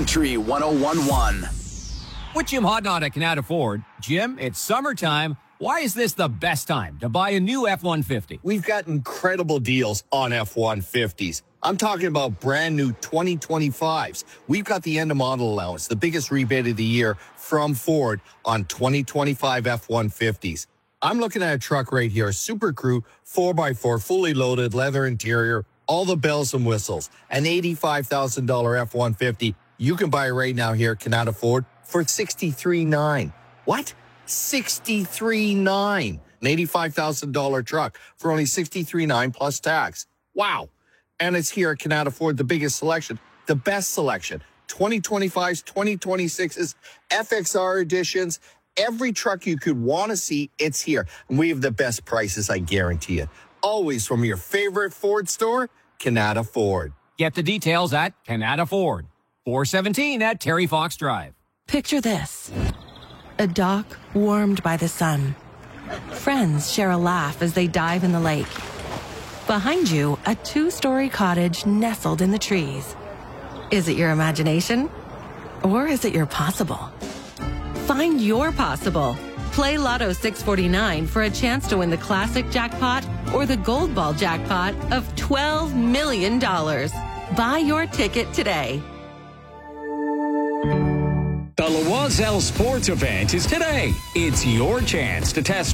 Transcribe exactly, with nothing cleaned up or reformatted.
Country one oh one point one. With Jim Hodnott at Canada Ford. Jim, it's summertime. Why is this the best time to buy a new F one fifty? We've got incredible deals on F one fifties. I'm talking about brand new twenty twenty-fives. We've got the end of model allowance, the biggest rebate of the year from Ford on twenty twenty-five F one fifties. I'm looking at a truck right here, a Super Crew four by four, fully loaded, leather interior, all the bells and whistles. An eighty-five thousand dollars F one fifty. You can buy it right now here at Canada Ford for sixty-three thousand nine hundred dollars. What? sixty-three thousand nine hundred dollars. An eighty-five thousand dollars truck for only sixty-three thousand nine hundred dollars plus tax. Wow. And it's here at Canada Ford, the biggest selection, the best selection. twenty twenty-fives, twenty twenty-sixes, F X R editions, every truck you could want to see, it's here. And we have the best prices, I guarantee it. Always from your favorite Ford store, Canada Ford. Get the details at Canada Ford. four seventeen at Terry Fox Drive. Picture this. A dock warmed by the sun. Friends share a laugh as they dive in the lake. Behind you, a two-story cottage nestled in the trees. Is it your imagination? Or is it your possible? Find your possible. Play Lotto six forty-nine for a chance to win the classic jackpot or the gold ball jackpot of twelve million dollars. Buy your ticket today. The Loiselle Sports event is today. It's your chance to test